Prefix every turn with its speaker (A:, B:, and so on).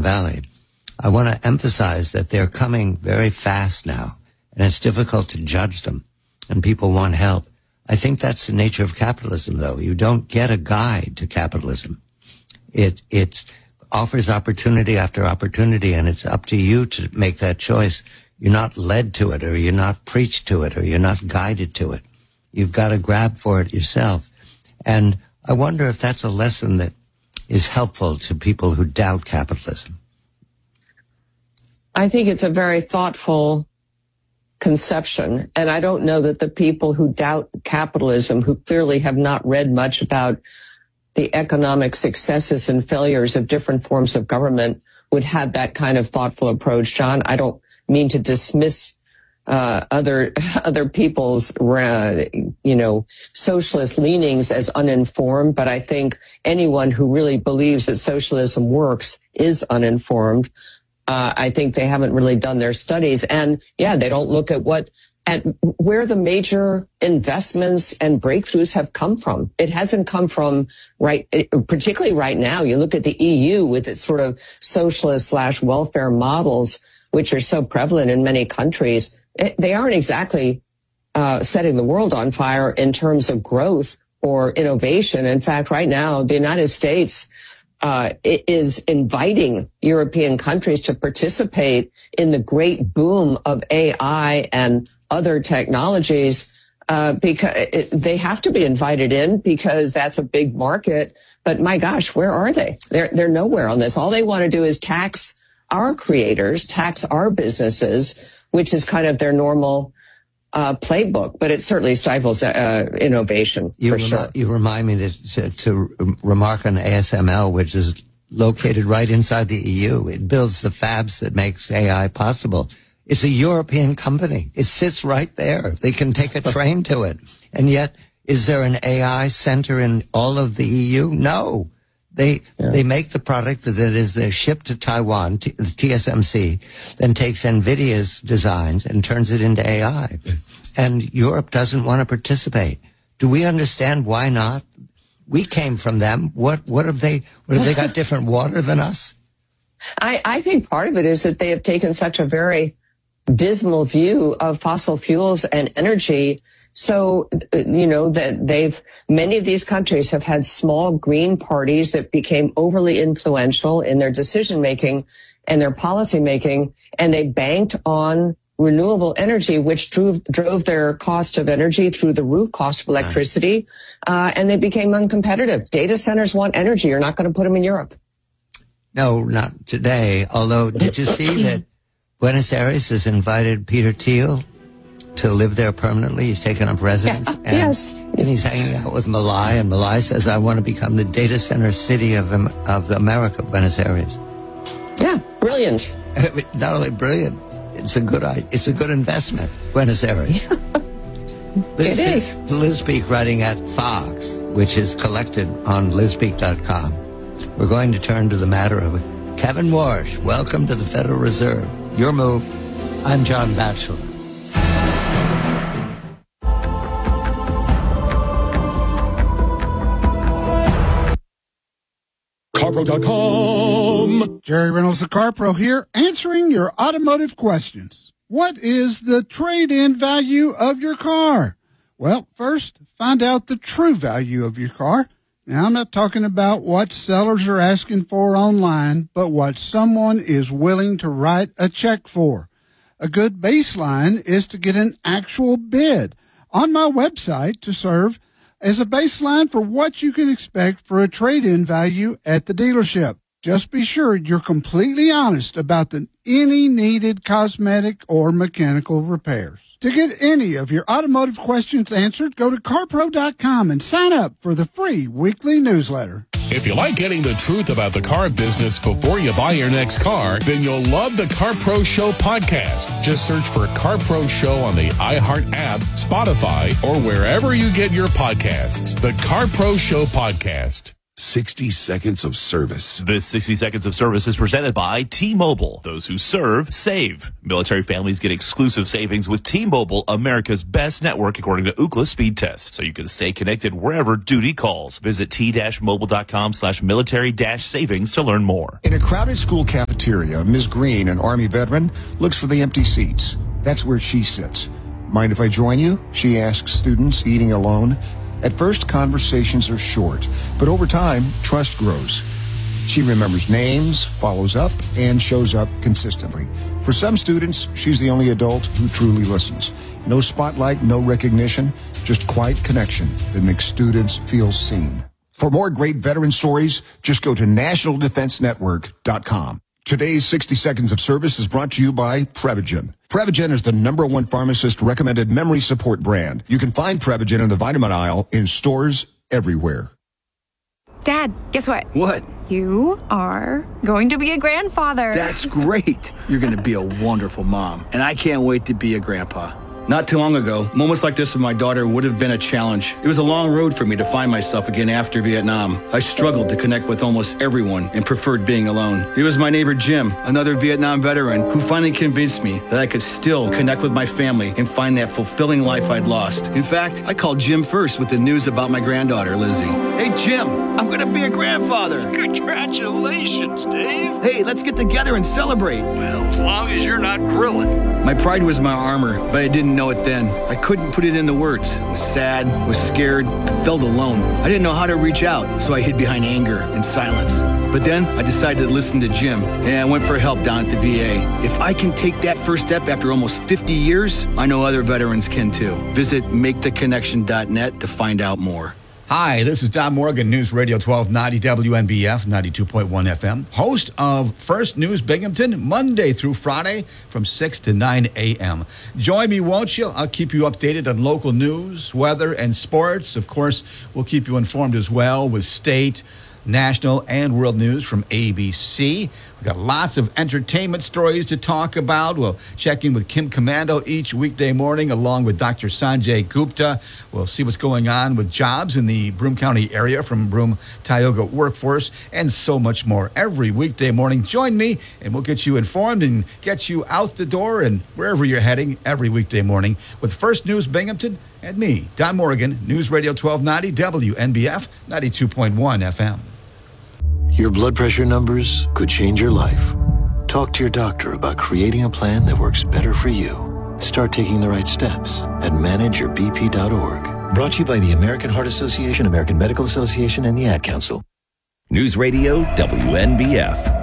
A: Valley, I want to emphasize that they're coming very fast now, and it's difficult to judge them, and people want help. I think that's the nature of capitalism, though. You don't get a guide to capitalism. It offers opportunity after opportunity, and it's up to you to make that choice. You're not led to it, or you're not preached to it, or you're not guided to it. You've got to grab for it yourself. And I wonder if that's a lesson that is helpful to people who doubt capitalism.
B: I think it's a very thoughtful conception. And I don't know that the people who doubt capitalism, who clearly have not read much about the economic successes and failures of different forms of government, would have that kind of thoughtful approach. John, I don't mean to dismiss other people's socialist leanings as uninformed, but I think anyone who really believes that socialism works is uninformed. I think they haven't really done their studies, and they don't look at where the major investments and breakthroughs have come from. It hasn't come from particularly right now. You look at the EU with its sort of socialist/welfare models, which are so prevalent in many countries. They aren't exactly setting the world on fire in terms of growth or innovation. In fact, right now, the United States is inviting European countries to participate in the great boom of AI and other technologies, because they have to be invited in because that's a big market. But my gosh, where are they? They're nowhere on this. All they want to do is tax our creators, tax our businesses, which is kind of their normal playbook, but it certainly stifles innovation, for sure.
A: You remind me to remark on ASML, which is located right inside the EU. It builds the fabs that makes AI possible. It's a European company. It sits right there. They can take a train to it. And yet, is there an AI center in all of the EU? No. They make the product that is shipped to Taiwan, TSMC, then takes NVIDIA's designs and turns it into AI. And Europe doesn't want to participate. Do we understand why not? We came from them. What have they got different water than us?
B: I think part of it is that they have taken such a very dismal view of fossil fuels and energy. So, that many of these countries have had small green parties that became overly influential in their decision making and their policy making, and they banked on renewable energy, which drove their cost of energy through the roof, cost of electricity, and they became uncompetitive. Data centers want energy. You're not going to put them in Europe.
A: No, not today. Although, did you see that Buenos Aires has invited Peter Thiel to live there permanently? He's taken up residence.
B: Yes.
A: And he's hanging out with Malai, and Malai says, I want to become the data center city of America, Buenos Aires.
B: Yeah, brilliant.
A: Not only brilliant, it's a good investment, Buenos Aires.
B: It is.
A: Liz Peek writing at Fox, which is collected on lizpeek.com. We're going to turn to the matter of Kevin Warsh. Welcome to the Federal Reserve. Your move.
C: I'm John Batchelor.
D: CarPro.com. Jerry Reynolds, the CarPro here, answering your automotive questions. What is the trade-in value of your car? Well, first, find out the true value of your car. Now, I'm not talking about what sellers are asking for online, but what someone is willing to write a check for. A good baseline is to get an actual bid on my website to serve as a baseline for what you can expect for a trade-in value at the dealership. Just be sure you're completely honest about any needed cosmetic or mechanical repairs. To get any of your automotive questions answered, go to CarPro.com and sign up for the free weekly newsletter.
E: If you like getting the truth about the car business before you buy your next car, then you'll love the CarPro Show podcast. Just search for CarPro Show on the iHeart app, Spotify, or wherever you get your podcasts. The CarPro Show podcast.
F: 60 seconds of service.
G: This 60 seconds of service is presented by T-Mobile. Those who serve, save. Military families get exclusive savings with T-Mobile, America's best network according to Ookla speed test. So you can stay connected wherever duty calls. Visit t-mobile.com/military-savings to learn more.
H: In a crowded school cafeteria, Ms. Green, an Army veteran, looks for the empty seats. That's where she sits. Mind if I join you? She asks students eating alone. At first, conversations are short, but over time, trust grows. She remembers names, follows up, and shows up consistently. For some students, she's the only adult who truly listens. No spotlight, no recognition, just quiet connection that makes students feel seen. For more great veteran stories, just go to nationaldefensenetwork.com. Today's 60 Seconds of Service is brought to you by Prevagen. Prevagen is the #1 pharmacist-recommended memory support brand. You can find Prevagen in the vitamin aisle in stores everywhere.
I: Dad, guess what?
J: What?
I: You are going to be a grandfather.
J: That's great. You're going to be a wonderful mom, and I can't wait to be a grandpa. Not too long ago, moments like this with my daughter would have been a challenge. It was a long road for me to find myself again after Vietnam. I struggled to connect with almost everyone and preferred being alone. It was my neighbor Jim, another Vietnam veteran, who finally convinced me that I could still connect with my family and find that fulfilling life I'd lost. In fact, I called Jim first with the news about my granddaughter, Lizzie. Hey, Jim, I'm going to be a grandfather.
K: Congratulations, Dave.
J: Hey, let's get together and celebrate.
K: Well, as long as you're not grilling.
J: My pride was my armor, but I didn't know it then. I couldn't put it into words. I was sad, was scared, I felt alone. I didn't know how to reach out, so I hid behind anger and silence. But then I decided to listen to Jim, and I went for help down at the VA. If I can take that first step after almost 50 years, I know other veterans can too. Visit maketheconnection.net to find out more.
L: Hi, this is Don Morgan, News Radio 1290 WNBF 92.1 FM, host of First News Binghamton, Monday through Friday from 6 to 9 a.m. Join me, won't you? I'll keep you updated on local news, weather, and sports. Of course, we'll keep you informed as well with state, national, and world news from ABC. We've got lots of entertainment stories to talk about. We'll check in with Kim Commando each weekday morning, along with Dr. Sanjay Gupta. We'll see what's going on with jobs in the Broome County area from Broome Tioga Workforce, and so much more. Every weekday morning, join me, and we'll get you informed and get you out the door and wherever you're heading every weekday morning with First News Binghamton and me, Don Morgan, News Radio 1290 WNBF 92.1 FM.
M: Your blood pressure numbers could change your life. Talk to your doctor about creating a plan that works better for you. Start taking the right steps at manageyourbp.org. Brought to you by the American Heart Association, American Medical Association, and the Ad Council.
N: News Radio WNBF.